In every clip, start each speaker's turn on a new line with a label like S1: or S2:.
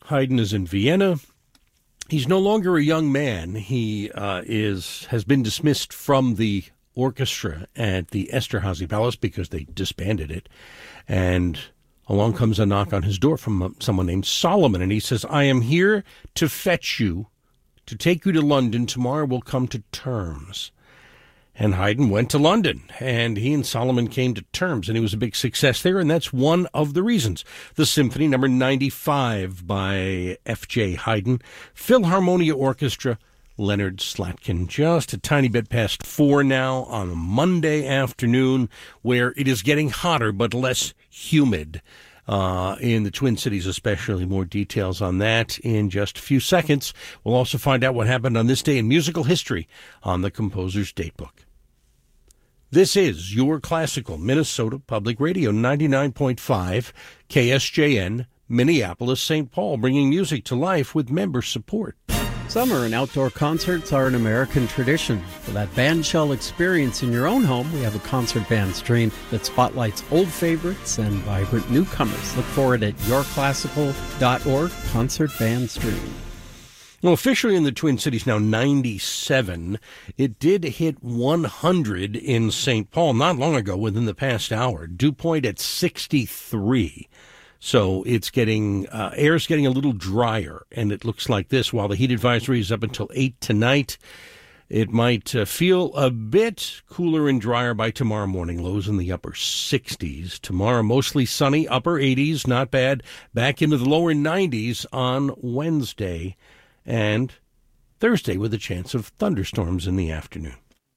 S1: Haydn is in Vienna. He's no longer a young man. He has been dismissed from the orchestra at the Esterhazy Palace because they disbanded it. And along comes a knock on his door from someone named Solomon, and he says, "I am here to fetch you, to take you to London. Tomorrow we'll come to terms." And Haydn went to London, and he and Solomon came to terms, and it was a big success there, and that's one of the reasons. The Symphony number 95 by F.J. Haydn, Philharmonia Orchestra, Leonard Slatkin. Just a tiny bit past 4 now on a Monday afternoon, where it is getting hotter but less humid in the Twin Cities especially. More details on that in just a few seconds. We'll also find out what happened on this day in musical history on the Composer's Datebook. This is your classical Minnesota Public Radio, 99.5 KSJN, Minneapolis, St. Paul, bringing music to life with member support.
S2: Summer and outdoor concerts are an American tradition. For that bandshell experience in your own home, we have a concert band stream that spotlights old favorites and vibrant newcomers. Look for it at yourclassical.org, concert band stream.
S1: Well, officially in the Twin Cities now 97. It did hit 100 in St. Paul not long ago, within the past hour. Dew point at 63. So it's air's getting a little drier, and it looks like this. While the heat advisory is up until 8 tonight, it might feel a bit cooler and drier by tomorrow morning. Lows in the upper 60s. Tomorrow, mostly sunny, upper 80s, not bad. Back into the lower 90s on Wednesday and Thursday with a chance of thunderstorms in the afternoon.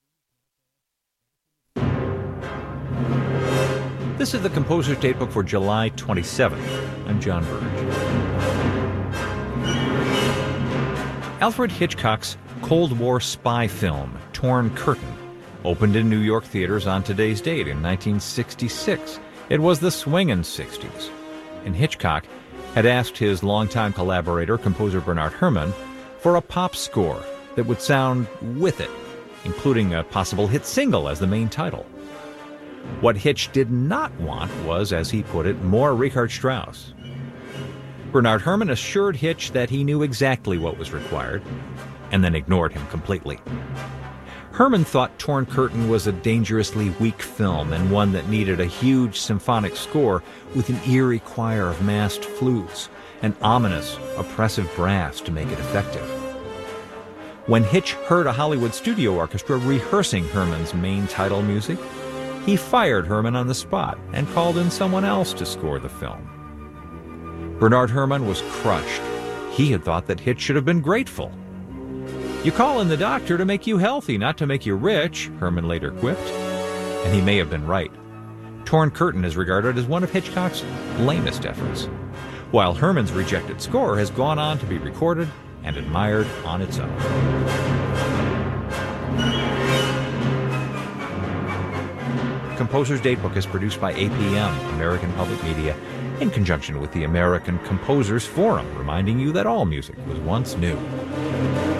S3: This is the Composer's Datebook for July 27th. I'm John Burge. Alfred Hitchcock's Cold War spy film, Torn Curtain, opened in New York theaters on today's date in 1966. It was the swingin' 60s, and Hitchcock had asked his longtime collaborator, composer Bernard Herrmann, for a pop score that would sound with it, including a possible hit single as the main title. What Hitch did not want was, as he put it, more Richard Strauss. Bernard Herrmann assured Hitch that he knew exactly what was required, and then ignored him completely. Herrmann thought Torn Curtain was a dangerously weak film, and one that needed a huge symphonic score with an eerie choir of massed flutes and ominous, oppressive brass to make it effective. When Hitch heard a Hollywood studio orchestra rehearsing Herrmann's main title music, he fired Herrmann on the spot and called in someone else to score the film. Bernard Herrmann was crushed. He had thought that Hitch should have been grateful. "You call in the doctor to make you healthy, not to make you rich," Herrmann later quipped. And he may have been right. Torn Curtain is regarded as one of Hitchcock's lamest efforts, while Herrmann's rejected score has gone on to be recorded and admired on its own. Composer's Datebook is produced by APM, American Public Media, in conjunction with the American Composers Forum, reminding you that all music was once new.